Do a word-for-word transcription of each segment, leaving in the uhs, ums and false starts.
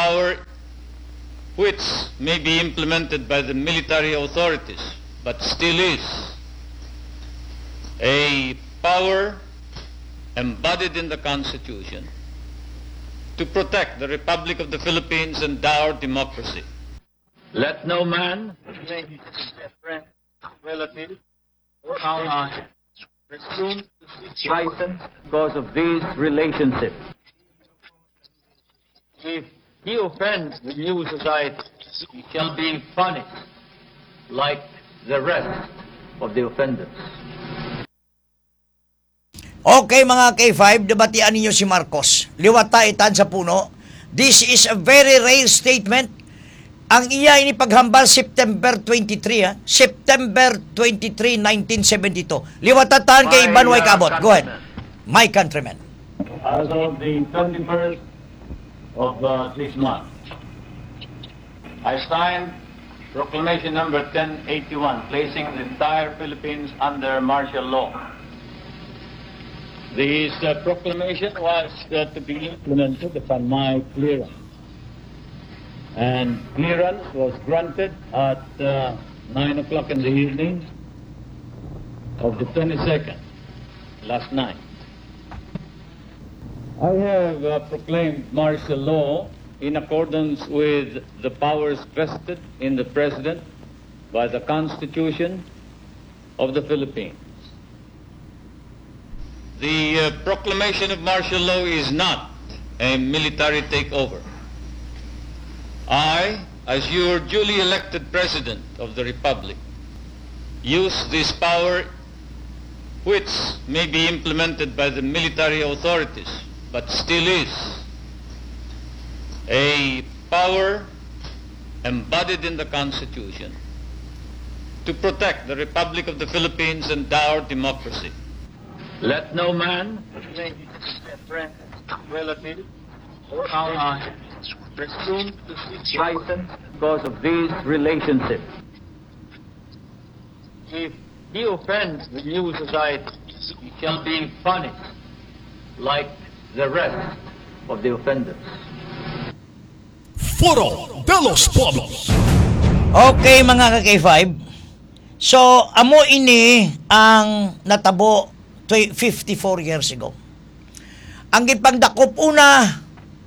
power which may be implemented by the military authorities, but still is a power embodied in the Constitution to protect the Republic of the Philippines and our democracy. Let no man, friend, relative, or ally presume to seek license because of these relationships. If he offends the new society, he shall be punished like the rest of the offenders. Okay mga K five, debatian ninyo si Marcos. Liwata itan sa puno. This is a very rare statement. Ang iya ini paghambal September twenty-three, ha? September twenty-three, nineteen seventy-two. Liwata tan kay Iban Way Kabot. Go ahead. My countrymen. As of the twenty-first of uh, this month, I signed Proclamation number ten eighty-one, placing the entire Philippines under martial law. This uh, proclamation was uh, to be implemented upon my clearance. And clearance was granted at uh, nine o'clock in the evening of the twenty-second, last night. I have uh, proclaimed martial law in accordance with the powers vested in the President by the Constitution of the Philippines. The uh, proclamation of martial law is not a military takeover. I, as your duly elected President of the Republic, use this power which may be implemented by the military authorities, but still is a power embodied in the Constitution to protect the Republic of the Philippines and our democracy. Let no man, friend, relative, or ally presume to seek license because of these relationships. If he offends the new society, he shall be punished like the rest of the offenders. Foro de los Pueblos. Okay mga ka-K five. So, amo ini ang natabo fifty-four years ago. Ang gipangdakop una,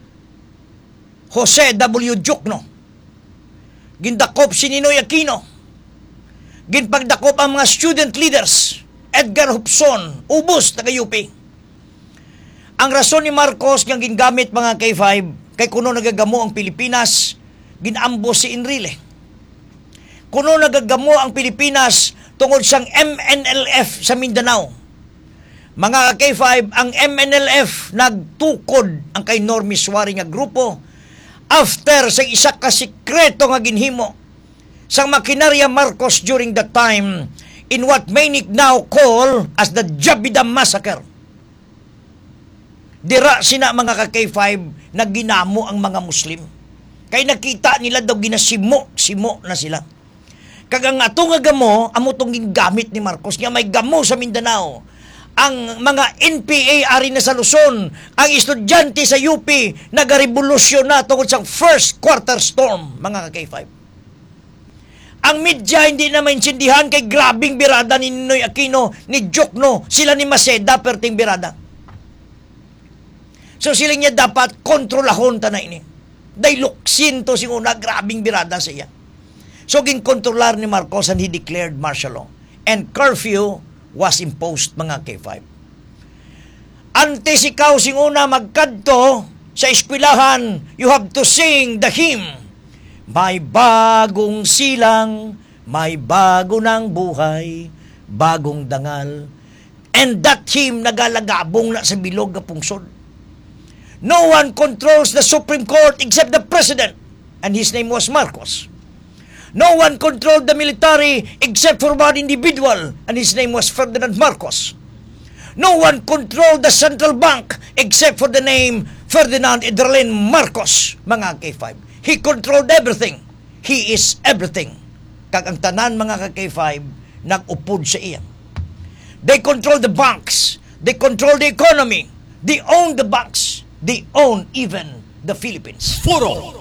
Jose W. Diokno. Gindakop si Ninoy Aquino. Ginpagdakop ang mga student leaders, Edgar Hopson, ubos taga U P. Ang rason ni Marcos nga gingamit mga K five, kay kuno nagagamo ang Pilipinas, ginambos si Enrile. Kuno nagagamo ang Pilipinas tungod siyang M N L F sa Mindanao. Mga K five, ang M N L F nagtukod ang kay Normie Suarez nga grupo after sa isa ka sikreto nga ginhimo sang makinarya Marcos during that time in what many now call as the Jabida Massacre. Dira sina mga ka-K five na ginamo ang mga Muslim. Kay nakita nila daw ginasimo, simo na sila. Kagang ato nga gamo, amo tong gingamit ni Marcos nga may gamo sa Mindanao. Ang mga N P A ari na sa Luzon, ang estudyante sa U P nagarevolusyon na tungkol sa first quarter storm, mga ka-K five. Ang media hindi na maintindihan kay grabing birada ni Ninoy Aquino, ni Diokno, sila ni Maceda perting birada. So sila niya dapat kontrolahon ta na ini. Dahil luksin to singuna, grabing birada sa iya. So ginkontrolar ni Marcos and he declared martial law. And curfew was imposed, mga K five. Antes ikaw singuna magkadto sa eskwelahan, you have to sing the hymn. May bagong silang, may bago ng buhay, bagong dangal. And that hymn nagalagabong na sa bilog na pungsod. No one controls the Supreme Court except the President, and his name was Marcos. No one controlled the military except for one individual, and his name was Ferdinand Marcos. No one controlled the central bank except for the name Ferdinand Edralin Marcos, mga K five. He controlled everything. He is everything. Kag ang tanan mga K five nag-upod sa iya. They control the banks. They control the economy. They own the banks. They own even the Philippines. Foro